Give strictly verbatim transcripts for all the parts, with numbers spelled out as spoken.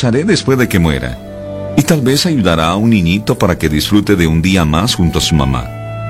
usaré después de que muera. Y tal vez ayudará a un niñito para que disfrute de un día más junto a su mamá.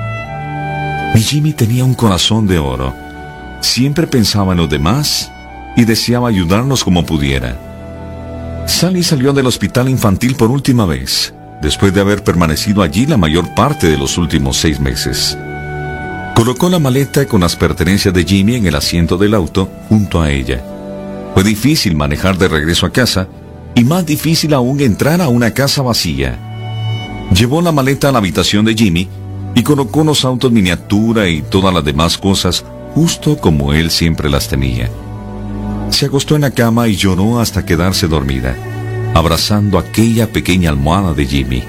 Mi Jimmy tenía un corazón de oro. Siempre pensaba en los demás y deseaba ayudarnos como pudiera. Sally salió del hospital infantil por última vez, después de haber permanecido allí la mayor parte de los últimos seis meses. Colocó la maleta con las pertenencias de Jimmy en el asiento del auto junto a ella. Fue difícil manejar de regreso a casa y más difícil aún entrar a una casa vacía. Llevó la maleta a la habitación de Jimmy y colocó los autos miniatura y todas las demás cosas justo como él siempre las tenía. Se acostó en la cama y lloró hasta quedarse dormida, abrazando aquella pequeña almohada de Jimmy.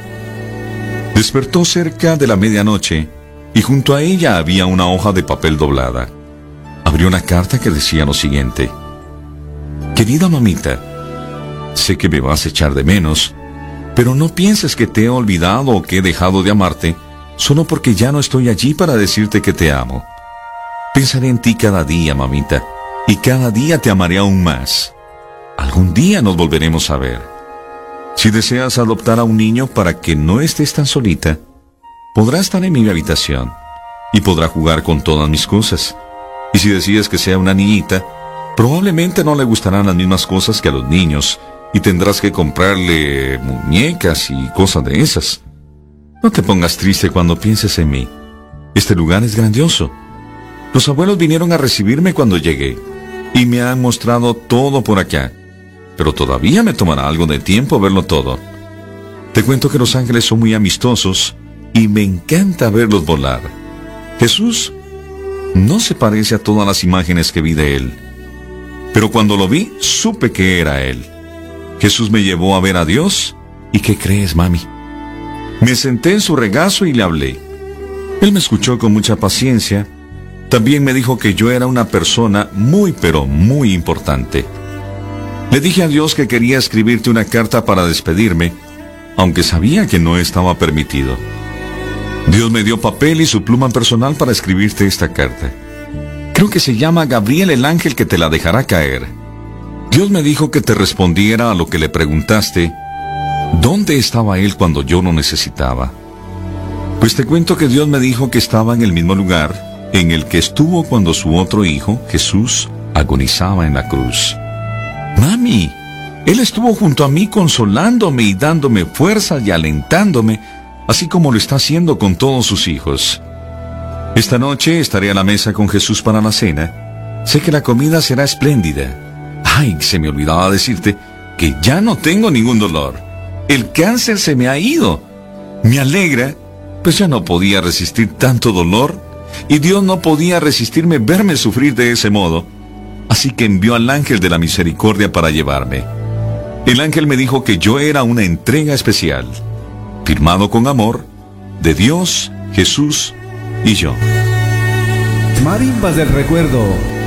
Despertó cerca de la medianoche y junto a ella había una hoja de papel doblada. Abrió una carta que decía lo siguiente: Querida mamita, sé que me vas a echar de menos, pero no pienses que te he olvidado o que he dejado de amarte solo porque ya no estoy allí para decirte que te amo. Pensaré en ti cada día, mamita, y cada día te amaré aún más. Algún día nos volveremos a ver. Si deseas adoptar a un niño para que no estés tan solita, podrá estar en mi habitación y podrá jugar con todas mis cosas. Y si decides que sea una niñita, probablemente no le gustarán las mismas cosas que a los niños y tendrás que comprarle muñecas y cosas de esas. No te pongas triste cuando pienses en mí. Este lugar es grandioso. Los abuelos vinieron a recibirme cuando llegué y me han mostrado todo por acá, pero todavía me tomará algo de tiempo verlo todo. Te cuento que los ángeles son muy amistosos y me encanta verlos volar. Jesús no se parece a todas las imágenes que vi de él, pero cuando lo vi supe que era él. Jesús me llevó a ver a Dios y ¿qué crees, mami? Me senté en su regazo y le hablé. Él me escuchó con mucha paciencia. También me dijo que yo era una persona muy pero muy importante. Le dije a Dios que quería escribirte una carta para despedirme, aunque sabía que no estaba permitido. Dios me dio papel y su pluma personal para escribirte esta carta. Creo que se llama Gabriel el ángel que te la dejará caer. Dios me dijo que te respondiera a lo que le preguntaste, ¿dónde estaba él cuando yo lo necesitaba? Pues te cuento que Dios me dijo que estaba en el mismo lugar en el que estuvo cuando su otro hijo, Jesús, agonizaba en la cruz. Mami, Él estuvo junto a mí consolándome y dándome fuerzas y alentándome, así como lo está haciendo con todos sus hijos. Esta noche estaré a la mesa con Jesús para la cena. Sé que la comida será espléndida. Ay, se me olvidaba decirte que ya no tengo ningún dolor. El cáncer se me ha ido. Me alegra, pues ya no podía resistir tanto dolor y Dios no podía resistirme verme sufrir de ese modo. Así que envió al ángel de la misericordia para llevarme. El ángel me dijo que yo era una entrega especial, firmado con amor, de Dios, Jesús y yo. Marimbas del recuerdo.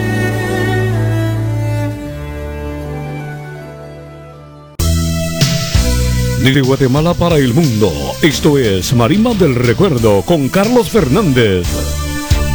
De Guatemala para el mundo, esto es Marimbas del Recuerdo con Carlos Fernández.